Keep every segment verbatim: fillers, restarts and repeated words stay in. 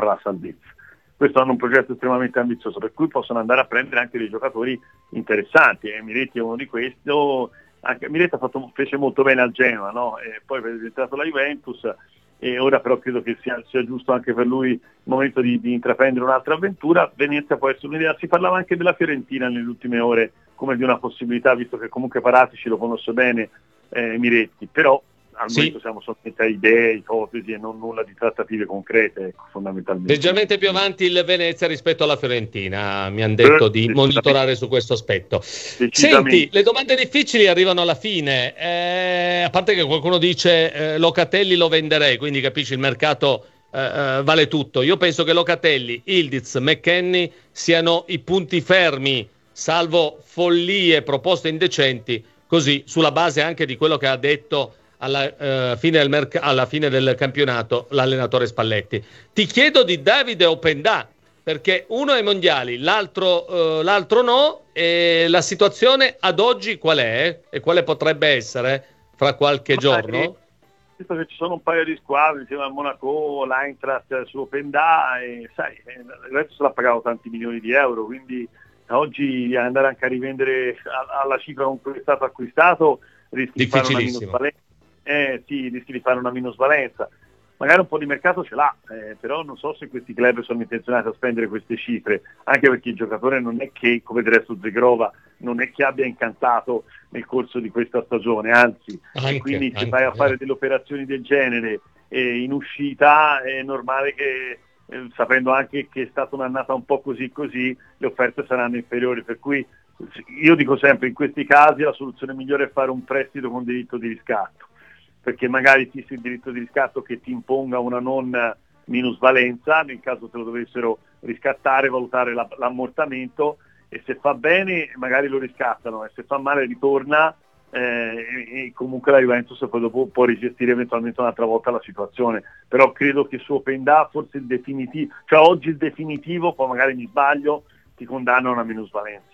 per la salvezza. Questo hanno un progetto estremamente ambizioso, per cui possono andare a prendere anche dei giocatori interessanti, e Miretti è uno di questi. Anche Miretti ha fatto, fece molto bene al Genoa, no? E poi è diventato la Juventus, e ora però credo che sia, sia giusto anche per lui il momento di, di intraprendere un'altra avventura. Venezia può essere un'idea. Si parlava anche della Fiorentina nelle ultime ore come di una possibilità, visto che comunque Paratici lo conosce bene, eh, Miretti, però al Sì. momento siamo solamente a idee, ipotesi e non nulla di trattative concrete, ecco, fondamentalmente. Leggermente più avanti il Venezia rispetto alla Fiorentina, mi hanno detto di monitorare su questo aspetto. Senti, le domande difficili arrivano alla fine, eh, a parte che qualcuno dice eh, Locatelli lo venderei, quindi capisci, il mercato eh, eh, vale tutto. Io penso che Locatelli, Ildiz, McKennie siano i punti fermi, salvo follie, proposte indecenti, così sulla base anche di quello che ha detto alla, uh, fine del merc- alla fine del campionato l'allenatore Spalletti. Ti chiedo di Davide Openda, perché uno è ai mondiali, l'altro, uh, l'altro no, e la situazione ad oggi qual è e quale potrebbe essere fra qualche Ma giorno? È, visto che ci sono un paio di squadre insieme al Monaco, l'Eintracht su Openda, e sai, adesso l'ha pagato tanti milioni di euro, quindi oggi andare anche a rivendere alla cifra con cui è stato acquistato rischi di fare una minusvalenza. Eh sì, rischi di fare una minusvalenza. Magari un po' di mercato ce l'ha, eh, però non so se questi club sono intenzionati a spendere queste cifre, anche perché il giocatore non è che, come del resto Zegrova, non è che abbia incantato nel corso di questa stagione, anzi, anche, e quindi anche, se vai a eh. fare delle operazioni del genere eh, in uscita è normale che, eh, sapendo anche che è stata un'annata un po' così così, le offerte saranno inferiori, per cui io dico sempre, in questi casi la soluzione migliore è fare un prestito con diritto di riscatto, perché magari ti il diritto di riscatto che ti imponga una non minusvalenza, nel caso te lo dovessero riscattare, valutare la, l'ammortamento, e se fa bene magari lo riscattano, e se fa male ritorna, eh, e, e comunque la Juventus poi dopo può rigestire eventualmente un'altra volta la situazione. Però credo che su Openda forse il definitivo, cioè oggi il definitivo, poi magari mi sbaglio, ti condanna a una minusvalenza.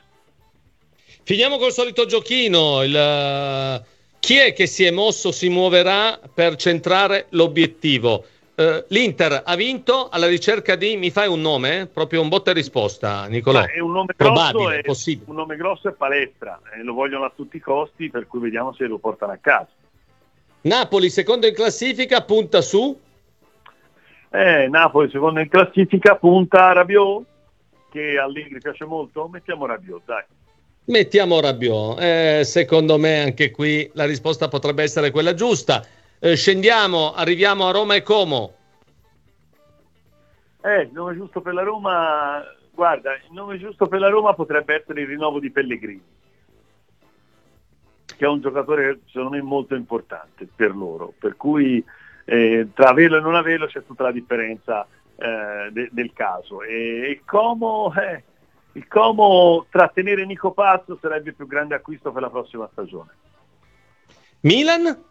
Finiamo col solito giochino, il... chi è che si è mosso, si muoverà per centrare l'obiettivo? Uh, L'Inter ha vinto alla ricerca di, mi fai un nome? Proprio un botta e risposta, Nicolò. È un nome probabile, grosso, è, possibile. Un nome grosso è Palestra, e lo vogliono a tutti i costi, per cui vediamo se lo portano a casa. Napoli, secondo in classifica, punta su? Eh, Napoli, secondo in classifica, punta a Rabiot, che Allegri piace molto. Mettiamo Rabiot, dai. Mettiamo Rabiot. Eh, secondo me anche qui la risposta potrebbe essere quella giusta. Eh, scendiamo, arriviamo a Roma e Como. Eh, il nome giusto per la Roma, guarda, il nome giusto per la Roma potrebbe essere il rinnovo di Pellegrini, che è un giocatore secondo me molto importante per loro, per cui eh, tra averlo e non averlo c'è tutta la differenza eh, de- del caso. E il Como, eh, il Como trattenere Nico Pazzo sarebbe il più grande acquisto per la prossima stagione. Milan?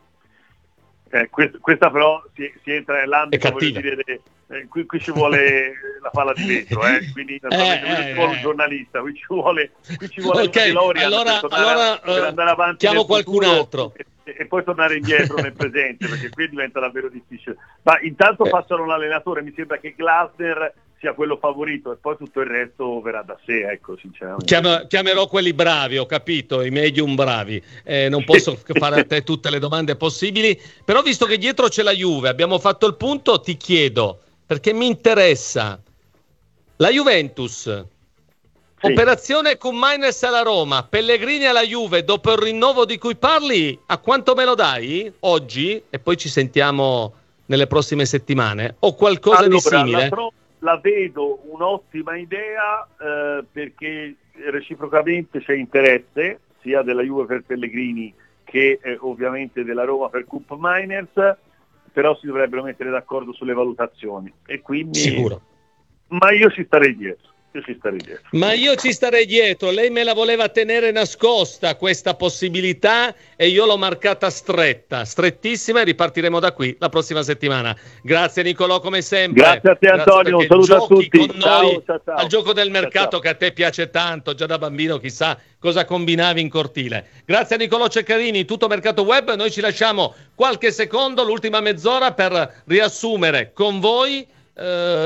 Eh, questa, questa però si, si entra nell'ambito, voglio dire, de, eh, qui, qui ci vuole la palla di vetro, eh, quindi naturalmente eh, qui ci vuole eh. un giornalista, qui ci vuole, qui ci vuole okay, una DeLorean allora, per, tornare, allora, per andare avanti chiamo qualcun altro e, e poi tornare indietro nel presente, perché qui diventa davvero difficile. Ma intanto eh. passano l'allenatore, mi sembra che Glasner sia quello favorito, e poi tutto il resto verrà da sé, ecco, sinceramente. Chiam- chiamerò quelli bravi, ho capito, i medium bravi. Eh, non posso fare a te tutte le domande possibili, però visto che dietro c'è la Juve, abbiamo fatto il punto, ti chiedo, perché mi interessa, la Juventus, sì. Operazione Koopmeiners alla Roma, Pellegrini alla Juve, dopo il rinnovo di cui parli, a quanto me lo dai oggi? E poi ci sentiamo nelle prossime settimane, o qualcosa allora, di simile? La tro- La vedo un'ottima idea, eh, perché reciprocamente c'è interesse sia della Juve per Pellegrini che eh, ovviamente della Roma per Koopmeiners, però si dovrebbero mettere d'accordo sulle valutazioni, e quindi sicuro. Ma io ci starei dietro. Io ci starei dietro. Ma io ci starei dietro, lei me la voleva tenere nascosta questa possibilità e io l'ho marcata stretta, strettissima, e ripartiremo da qui la prossima settimana. Grazie Nicolò, come sempre. Grazie a te Antonio, un saluto a tutti. Con noi ciao, ciao, ciao. al gioco del mercato, ciao, ciao. che a te piace tanto, già da bambino chissà cosa combinavi in cortile. Grazie a Nicolò Ceccarini, tutto Mercato Web, noi ci lasciamo qualche secondo, l'ultima mezz'ora per riassumere con voi eh,